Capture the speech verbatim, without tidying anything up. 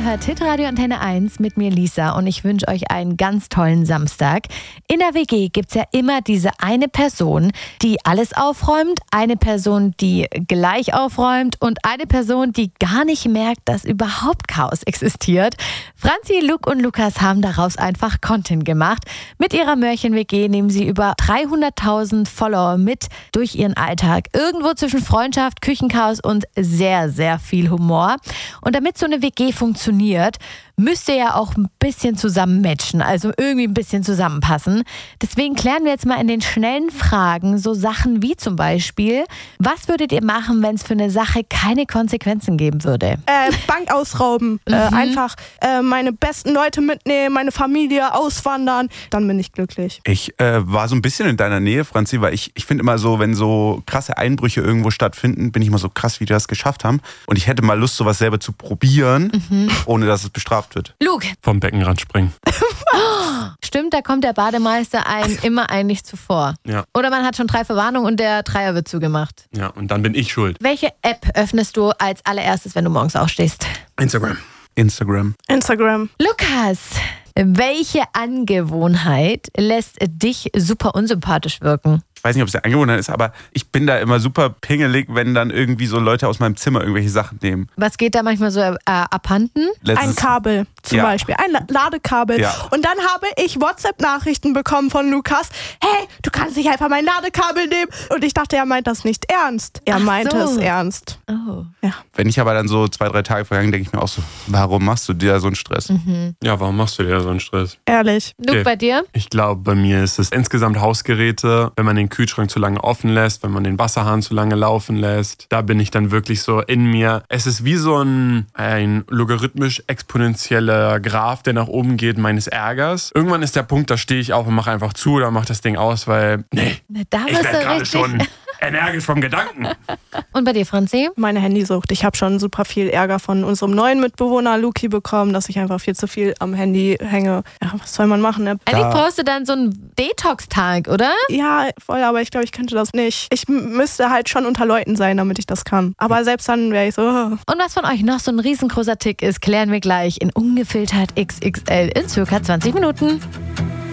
hört Hitradio Antenne eins mit mir Lisa und ich wünsche euch einen ganz tollen Samstag. In der W G gibt es ja immer diese eine Person, die alles aufräumt, eine Person, die gleich aufräumt und eine Person, die gar nicht merkt, dass überhaupt Chaos existiert. Franzi, Luke und Lukas haben daraus einfach Content gemacht. Mit ihrer Mörchen-W G nehmen sie über dreihunderttausend Follower mit durch ihren Alltag. Irgendwo zwischen Freundschaft, Küchenchaos und sehr, sehr viel Humor. Und damit so eine W G funktioniert, müsst ihr ja auch ein bisschen zusammen matchen, also irgendwie ein bisschen zusammenpassen. Deswegen klären wir jetzt mal in den schnellen Fragen so Sachen wie zum Beispiel, was würdet ihr machen, wenn es für eine Sache keine Konsequenzen geben würde? Äh, Bank ausrauben, Mhm. äh, einfach äh, meine besten Leute mitnehmen, meine Familie auswandern, dann bin ich glücklich. Ich äh, war so ein bisschen in deiner Nähe, Franzi, weil ich, ich finde immer so, wenn so krasse Einbrüche irgendwo stattfinden, bin ich immer so krass, wie die das geschafft haben. Und ich hätte mal Lust, sowas selber zu probieren, Mhm. ohne dass es bestraft wird. Luke, Vom Beckenrand springen. stimmt, da kommt der Bademeister einem immer eigentlich zuvor. Ja. Oder man hat schon drei Verwarnungen und der Dreier wird zugemacht. Ja, und dann bin ich schuld. Welche App öffnest du als allererstes, wenn du morgens aufstehst? Instagram. Instagram. Instagram. Lukas, welche Angewohnheit lässt dich super unsympathisch wirken? Ich weiß nicht, ob es eine Angewohnheit ist, aber ich bin da immer super pingelig, wenn dann irgendwie so Leute aus meinem Zimmer irgendwelche Sachen nehmen. Was geht da manchmal so äh, abhanden? Ein Kabel zum Ja. Beispiel, ein La- Ladekabel. Ja. Und dann habe ich WhatsApp-Nachrichten bekommen von Lukas. Hey, du kannst nicht einfach mein Ladekabel nehmen. Und ich dachte, er meint das nicht ernst. Er Ach meinte so. es ernst. Oh. Wenn ich aber dann so zwei, drei Tage vergangen, denke ich mir auch so, warum machst du dir so einen Stress? Ja, warum machst du dir so einen Stress? Ehrlich. Luke, Okay. bei dir? Ich glaube, bei mir ist es insgesamt Hausgeräte, wenn man den Kühlschrank zu lange offen lässt, wenn man den Wasserhahn zu lange laufen lässt. Da bin ich dann wirklich so in mir. Es ist wie so ein, ein logarithmisch exponentieller Graph, der nach oben geht, meines Ärgers. Irgendwann ist der Punkt, da stehe ich auf und mache einfach zu oder mache das Ding aus, weil, nee, Na, da ich bist werde du gerade richtig. schon energisch vom Gedanken. Und bei dir, Franzi? Meine Handysucht. Ich habe schon super viel Ärger von unserem neuen Mitbewohner Luki bekommen, dass ich einfach viel zu viel am Handy hänge. Ja, was soll man machen? Ne? Eigentlich brauchst du dann so einen Detox-Tag, oder? Ja, voll, aber ich glaube, ich könnte das nicht. Ich m- müsste halt schon unter Leuten sein, damit ich das kann. Aber selbst dann wäre ich so. oh. Und was von euch noch so ein riesengroßer Tick ist, klären wir gleich in Ungefiltert X X L in circa zwanzig Minuten.